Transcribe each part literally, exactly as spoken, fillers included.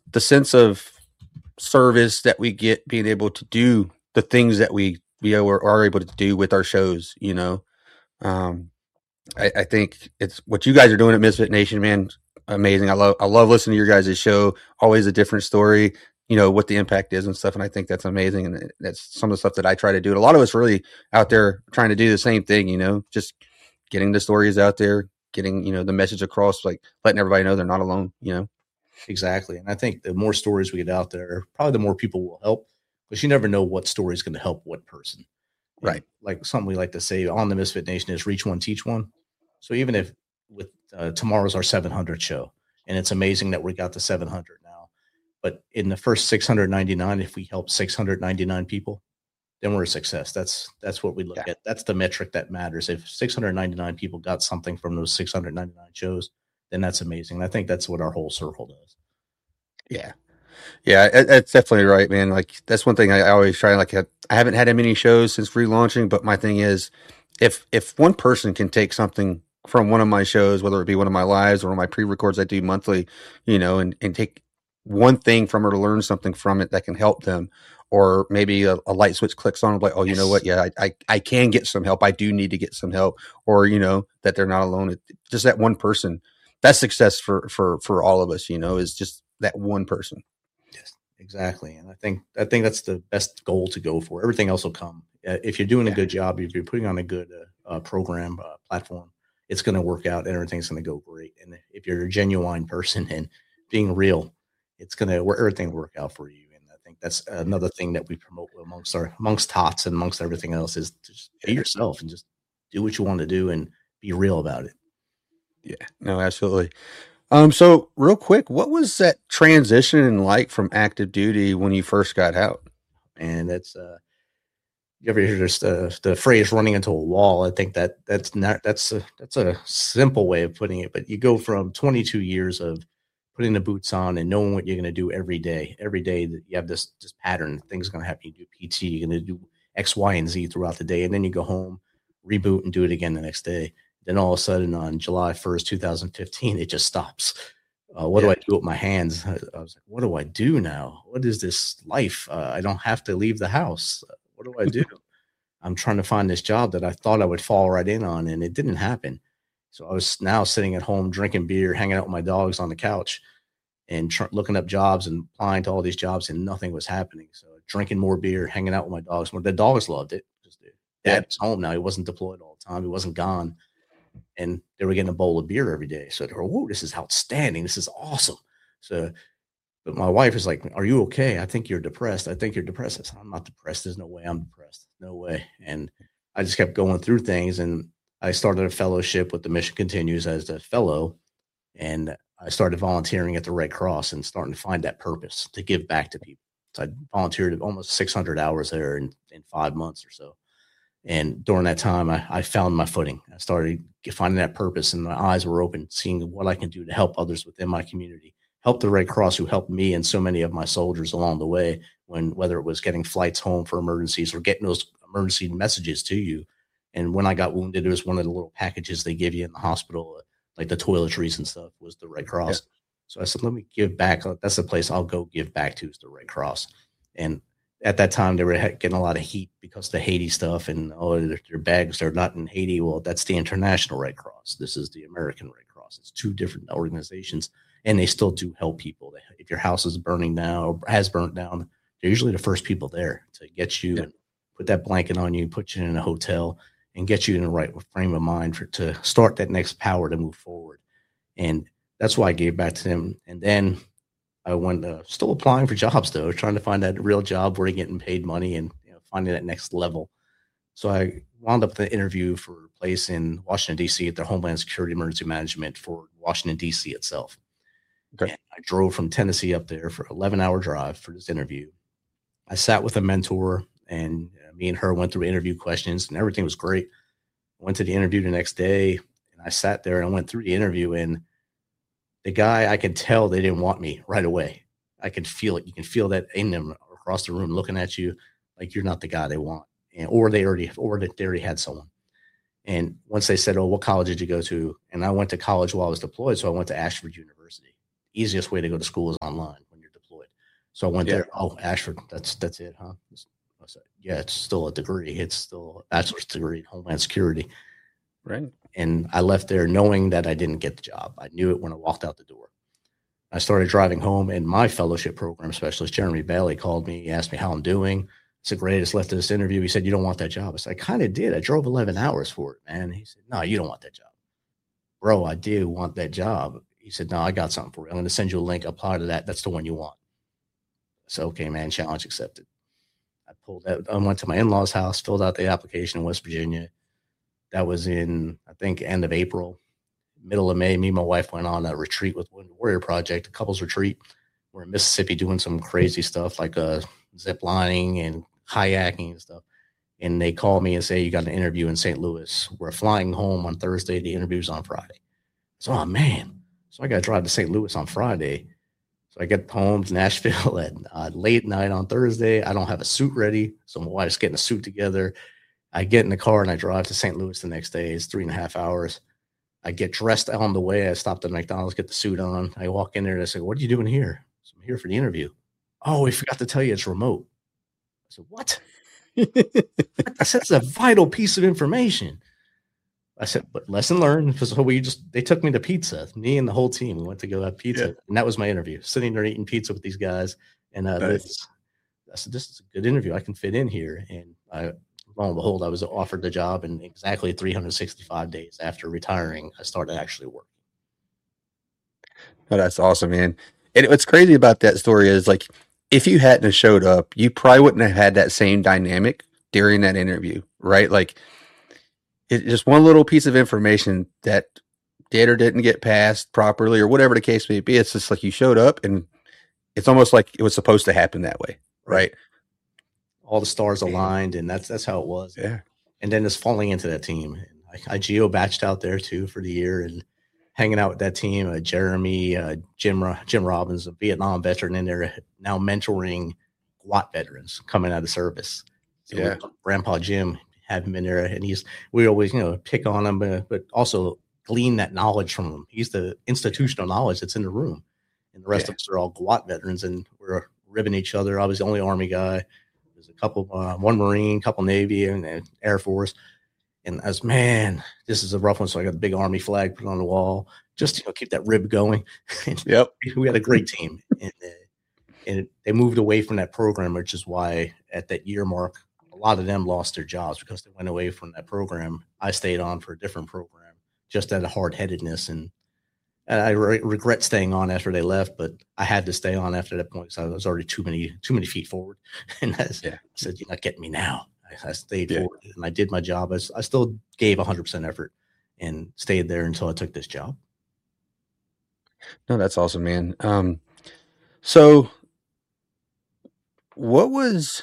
the sense of service that we get being able to do the things that we we are, are able to do with our shows, you know. Um, I, I think it's what you guys are doing at Misfit Nation, man. Amazing. I love I love listening to your guys' show. Always a different story, you know, what the impact is and stuff. And I think that's amazing. And that's some of the stuff that I try to do. And a lot of us really out there trying to do the same thing, you know, just getting the stories out there, getting, you know, the message across, like letting everybody know they're not alone, you know. Exactly. And I think the more stories we get out there, probably the more people will help, because you never know what story is going to help what person. And right. Like something we like to say on the Misfit Nation is reach one, teach one. So even if with uh, tomorrow's our seven hundred show, and it's amazing that we got to seven hundred now, but in the first six hundred ninety-nine, if we help six hundred ninety-nine people, then we're a success. That's, that's what we look yeah. at. That's the metric that matters. If six hundred ninety-nine people got something from those six hundred ninety-nine shows, then that's amazing. And I think that's what our whole circle does. Yeah. Yeah, that's definitely right, man. Like that's one thing I always try. Like I haven't had many shows since relaunching, but my thing is, if if one person can take something from one of my shows, whether it be one of my lives or one of my pre-records I do monthly, you know, and and take one thing from her to learn something from it that can help them, or maybe a, a light switch clicks on, like, oh, you know what? Yeah, I, I I can get some help. I do need to get some help, or you know that they're not alone. It, just that one person. That's success for for for all of us. You know, is just that one person. Yes, exactly. And I think, I think that's the best goal to go for. Everything else will come. Uh, if you're doing a good job, if you're putting on a good uh, uh, program, uh, platform, it's going to work out and everything's going to go great. And if you're a genuine person and being real, it's going to, everything will work out for you. And I think that's another thing that we promote amongst our, amongst Tots and amongst everything else, is to just be yourself and just do what you want to do and be real about it. Yeah, no, absolutely. Um, so real quick, what was that transition like from active duty when you first got out? And that's, uh, you ever hear this, uh, the phrase running into a wall? I think that that's not, that's a, that's a simple way of putting it, but you go from twenty-two years of putting the boots on and knowing what you're going to do every day, every day that you have this, this pattern, things are going to happen. You do P T, you're going to do X, Y, and Z throughout the day. And then you go home, reboot and do it again the next day. Then all of a sudden on July first, two thousand fifteen, it just stops. Uh, what yeah. do I do with my hands? I, I was like, what do I do now? What is this life? Uh, I don't have to leave the house. Uh, what do I do? I'm trying to find this job that I thought I would fall right in on, and it didn't happen. So I was now sitting at home, drinking beer, hanging out with my dogs on the couch, and tr- looking up jobs and applying to all these jobs, and nothing was happening. So drinking more beer, hanging out with my dogs. The dogs loved it. Just, Dad was home now. He wasn't deployed all the time. He wasn't gone. And they were getting a bowl of beer every day. So they were, whoa, this is outstanding. This is awesome. So, but my wife is like, are you okay? I think you're depressed. I think you're depressed. I said, I'm not depressed. There's no way I'm depressed. No way. And I just kept going through things. And I started a fellowship with the Mission Continues as a fellow. And I started volunteering at the Red Cross and starting to find that purpose to give back to people. So I volunteered almost six hundred hours there in, in five months or so. And during that time, I, I found my footing. I started finding that purpose, and my eyes were open, seeing what I can do to help others within my community, help the Red Cross, who helped me and so many of my soldiers along the way, when whether it was getting flights home for emergencies or getting those emergency messages to you. And when I got wounded, it was one of the little packages they give you in the hospital, uh, like the toiletries and stuff, was the Red Cross. Yeah. So I said, let me give back. That's the place I'll go give back to, is the Red Cross. And at that time, they were getting a lot of heat because of the Haiti stuff, and oh, their, their bags are not in Haiti. Well, that's the International Red Cross. This is the American Red Cross. It's two different organizations, and they still do help people. If your house is burning down or has burnt down, they're usually the first people there to get you, yeah. and put that blanket on you, put you in a hotel, and get you in the right frame of mind for to start that next power to move forward. And that's why I gave back to them. And then I went uh, still applying for jobs, though, trying to find that real job where you're getting paid money and, you know, finding that next level. So I wound up the interview for a place in Washington, D C at their Homeland Security Emergency Management for Washington, D C itself. Okay. And I drove from Tennessee up there for an eleven hour drive for this interview. I sat with a mentor, and uh, me and her went through interview questions, and everything was great. I went to the interview the next day, and I sat there and I went through the interview, and the guy, I could tell they didn't want me right away. I could feel it. You can feel that in them across the room, looking at you like you're not the guy they want. And, or they already, or they already had someone. And once they said, oh, what college did you go to? And I went to college while I was deployed. So I went to Ashford University. Easiest way to go to school is online when you're deployed. So I went Yeah. there. Oh, Ashford, that's that's it, huh? I said, yeah, it's still a degree. It's still a bachelor's degree in Homeland Security. Right. And I left there knowing that I didn't get the job. I knew it when I walked out the door. I started driving home, and my fellowship program specialist, Jeremy Bailey, called me. He asked me how I'm doing. I said, great. I just left this interview. He said, you don't want that job. I said, I kind of did. I drove eleven hours for it, man. He said, no, you don't want that job. Bro, I do want that job. He said, no, I got something for you. I'm going to send you a link. Apply to that. That's the one you want. I said, okay, man, challenge accepted. I pulled out, I went to my in-laws' house, filled out the application in West Virginia. That was in, I think, end of April. Middle of May, me and my wife went on a retreat with Wounded Warrior Project, a couples retreat. We're in Mississippi doing some crazy stuff like uh, zip lining and kayaking and stuff. And they call me and say, you got an interview in Saint Louis. We're flying home on Thursday. The interview's on Friday. So, oh, man. So I got to drive to Saint Louis on Friday. So I get home to Nashville at uh, late night on Thursday. I don't have a suit ready. So my wife's getting a suit together. I get in the car and I drive to Saint Louis the next day. It's three and a half hours. I get dressed on the way. I stopped at McDonald's, get the suit on. I walk in there and I say, what are you doing here? So I'm here for the interview. Oh, we forgot to tell you it's remote. I said, what? I said, it's a vital piece of information. I said, but lesson learned. Because we just, they took me to pizza, me and the whole team. We went to go have pizza. Yeah. And that was my interview, sitting there eating pizza with these guys. And uh, nice. this, I said, this is a good interview. I can fit in here. And I, lo and behold, I was offered the job, and exactly three hundred sixty-five days after retiring, I started actually working. Oh, that's awesome, man. And what's crazy about that story is, like, if you hadn't have showed up, you probably wouldn't have had that same dynamic during that interview, right? Like, it's just one little piece of information that did or didn't get passed properly, or whatever the case may be. It's just like you showed up, and it's almost like it was supposed to happen that way, right? All the stars aligned, and that's that's how it was. Yeah. And then just falling into that team. I, I geo-batched out there too for the year and hanging out with that team. Uh, Jeremy, uh, Jim, Jim Robbins, a Vietnam veteran in there, now mentoring G W A T veterans coming out of service. So yeah. Grandpa Jim had him in there, and he's we always you know pick on him, but, but also glean that knowledge from him. He's the institutional knowledge that's in the room, and the rest yeah. of us are all G W A T veterans, and we're ribbing each other. I was the only Army guy. There's a couple, uh, one Marine, couple Navy, and, and Air Force. And I was, man, this is a rough one. So I got the big Army flag put on the wall, just to you know, keep that rib going. Yep. We had a great team. And, uh, and they moved away from that program, which is why at that year mark, a lot of them lost their jobs because they went away from that program. I stayed on for a different program, just out of hard-headedness. And, and I re- regret staying on after they left, but I had to stay on after that point because I was already too many too many feet forward. And I, yeah. I said, you're not getting me now. I, I stayed yeah. forward, and I did my job. I, I still gave one hundred percent effort and stayed there until I took this job. No, that's awesome, man. Um, so what was,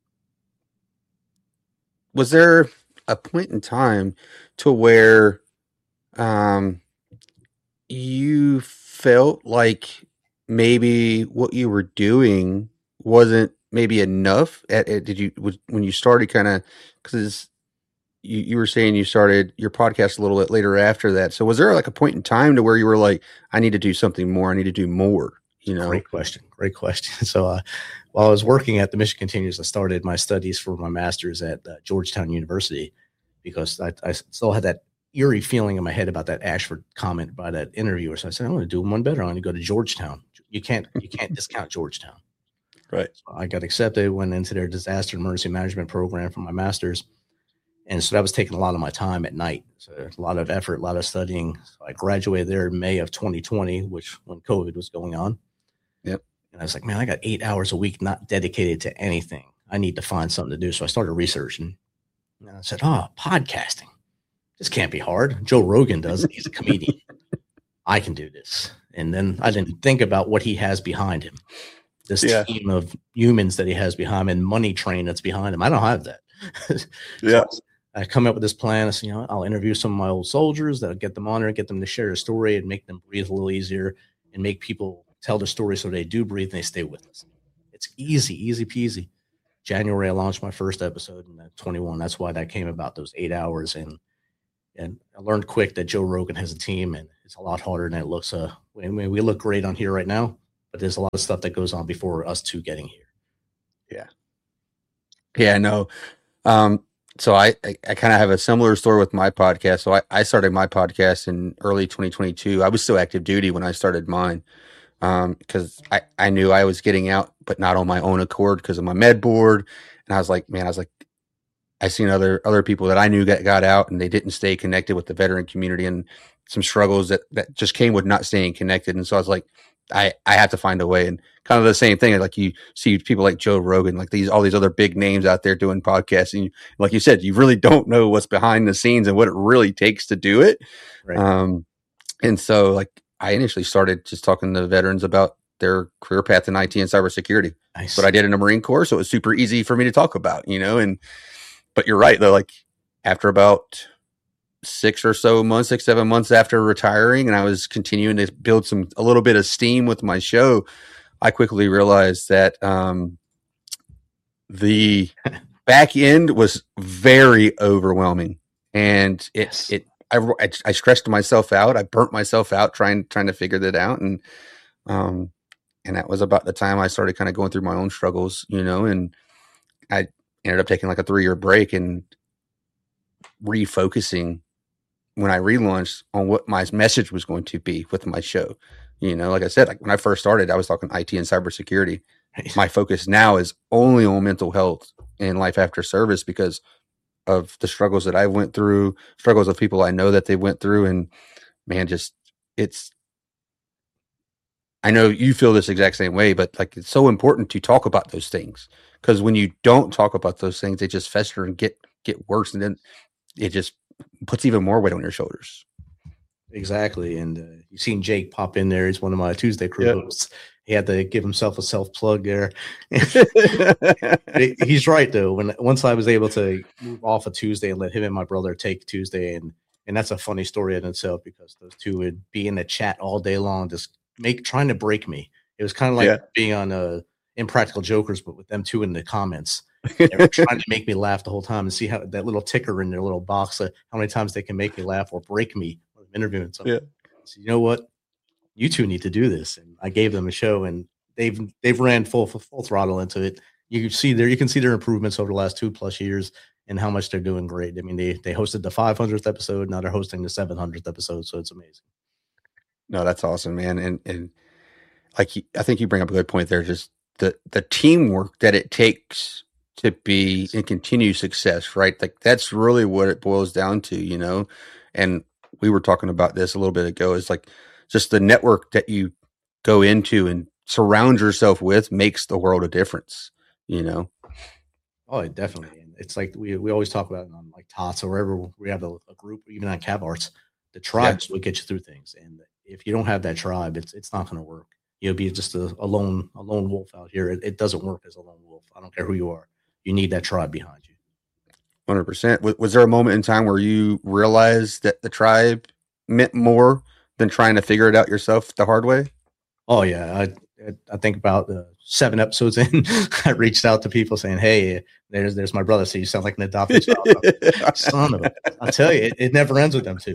was there a point in time to where um, you felt like maybe what you were doing wasn't maybe enough? At, at did you was, when you started kind of, because you, you were saying you started your podcast a little bit later after that. So was there like a point in time to where you were like, I need to do something more. I need to do more, you know? Great question. Great question. So uh, while I was working at the Mission Continues, I started my studies for my master's at uh, Georgetown University because I, I still had that eerie feeling in my head about that Ashford comment by that interviewer. So I said, I'm going to do one better. I'm going to go to Georgetown. You can't, you can't discount Georgetown. Right. So I got accepted, went into their disaster emergency management program for my master's. And so that was taking a lot of my time at night. So a lot of effort, a lot of studying. So I graduated there in May of twenty twenty, which when COVID was going on. Yep. And I was like, man, I got eight hours a week not dedicated to anything. I need to find something to do. So I started researching. And I said, oh, podcasting. This can't be hard. Joe Rogan does it. He's a comedian. I can do this. And then I didn't think about what he has behind him. This yeah. team of humans that he has behind him and money train that's behind him. I don't have that. Yeah. So I come up with this plan. I said, you know, I'll interview some of my old soldiers that'll get them on there, get them to share a story and make them breathe a little easier and make people tell their story so they do breathe and they stay with us. It's easy, easy peasy. January, I launched my first episode in twenty-one. That's why that came about, those eight hours. And and I learned quick that Joe Rogan has a team and it's a lot harder than it looks. Uh, I mean, we look great on here right now. but there's a lot of stuff that goes on before us two getting here. Yeah. Yeah, no. Um, so I, I, I kind of have a similar story with my podcast. So I, I started my podcast in early twenty twenty-two. I was still active duty when I started mine. Um, because I, I knew I was getting out, but not on my own accord because of my med board. And I was like, man, I was like, I seen other other people that I knew got, got out and they didn't stay connected with the veteran community and some struggles that, that just came with not staying connected. And so I was like, I, I have to find a way. And kind of the same thing. Like you see people like Joe Rogan, like these all these other big names out there doing podcasts. And you, like you said, you really don't know what's behind the scenes and what it really takes to do it. Right. Um, and so like I initially started just talking to veterans about their career path in I T and cybersecurity. Nice. But I did in the Marine Corps, so it was super easy for me to talk about, you know, and but you're right though, like after about six or so months, six, seven months after retiring, and I was continuing to build some a little bit of steam with my show, I quickly realized that um, the back end was very overwhelming, and it Yes. it I, I stressed myself out. I burnt myself out trying trying to figure that out, and um, and that was about the time I started kind of going through my own struggles, you know, and I ended up taking like a three year break and refocusing when I relaunched on what my message was going to be with my show. You know, like I said, like when I first started, I was talking I T and cybersecurity. Right. My focus now is only on mental health and life after service because of the struggles that I went through, struggles of people I know that they went through. And man, just it's, I know you feel this exact same way, but like it's so important to talk about those things because when you don't talk about those things, they just fester and get get worse, and then it just puts even more weight on your shoulders. Exactly, and uh, you've seen Jake pop in there. He's one of my Tuesday crew yep. hosts. He had to give himself a self plug there. He's right though. When once I was able to move off of Tuesday and let him and my brother take Tuesday, and and that's a funny story in itself because those two would be in the chat all day long, just make trying to break me. It was kind of like yeah. being on uh, Impractical Jokers, but with them two in the comments. They were trying to make me laugh the whole time and see how that little ticker in their little box, uh, how many times they can make me laugh or break me when I'm interviewing someone. Yeah. So you know what? You two need to do this. And I gave them a show, and they've they've ran full full throttle into it. You can see there, you can see their improvements over the last two plus years and how much they're doing great. I mean, they they hosted the five hundredth episode, now they're hosting the seven hundredth episode, so it's amazing. No, that's awesome, man. And and like I think you bring up a good point there. Just the the teamwork that it takes to be in continued success, right? Like that's really what it boils down to, you know. And we were talking about this a little bit ago. It's like just the network that you go into and surround yourself with makes the world a difference, you know. Oh, definitely. And it's like we we always talk about it on like T O T S or wherever we have a, a group, even on Cav Arts. The tribes yeah. will get you through things, and if you don't have that tribe, it's it's not going to work. You'll be just a, a lone a lone wolf out here. It, it doesn't work as a lone wolf. I don't care who you are. You need that tribe behind you. one hundred percent. Was, was there a moment in time where you realized that the tribe meant more than trying to figure it out yourself the hard way? Oh yeah, I I think about uh, seven episodes in, I reached out to people saying, "Hey, there's there's my brother. So you sound like an adopted child." Son of a, I tell you, it, it never ends with them two.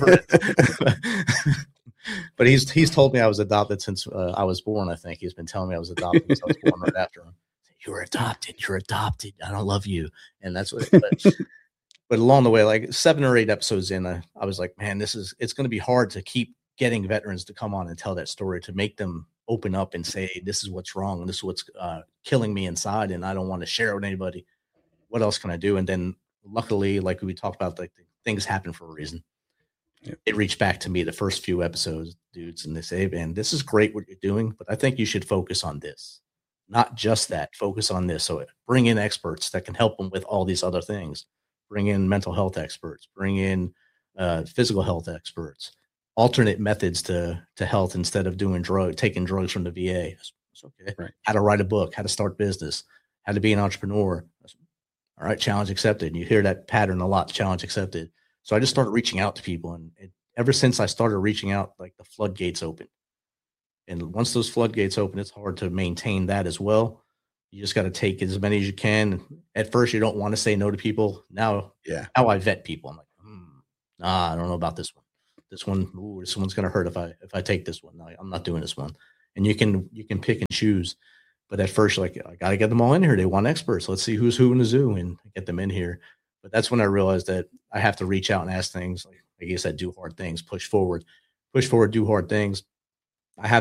But he's he's told me I was adopted since uh, I was born. I think he's been telling me I was adopted since I was born right after him. You're adopted. You're adopted. I don't love you, and that's what. But, but along the way, like seven or eight episodes in, I, I was like, man, this is it's going to be hard to keep getting veterans to come on and tell that story, to make them open up and say, this is what's wrong, and this is what's uh, killing me inside, and I don't want to share it with anybody. What else can I do? And then luckily, like we talked about, like things happen for a reason. Yep. It reached back to me the first few episodes, dudes, and they say, man, this is great what you're doing, but I think you should focus on this. Not just that, focus on this. So bring in experts that can help them with all these other things. Bring in mental health experts, bring in uh, physical health experts, alternate methods to, to health instead of doing drug, taking drugs from the V A. That's, that's okay. Right. How to write a book, how to start business, how to be an entrepreneur. That's, all right. Challenge accepted. You hear that pattern a lot, challenge accepted. So I just started reaching out to people, and it, ever since I started reaching out, like the floodgates open. And once those floodgates open, it's hard to maintain that as well. You just got to take as many as you can. At first, you don't want to say no to people. Now, yeah. Now I vet people. I'm like, hmm, nah, I don't know about this one. This one, ooh, this one's gonna hurt if I if I take this one. No, I'm not doing this one. and you can you can pick and choose. But at first, like, I got to get them all in here. They want experts. Let's see who's who in the zoo and get them in here. But that's when I realized that I have to reach out and ask things. Like, like you said, do hard things, push forward, push forward, do hard things.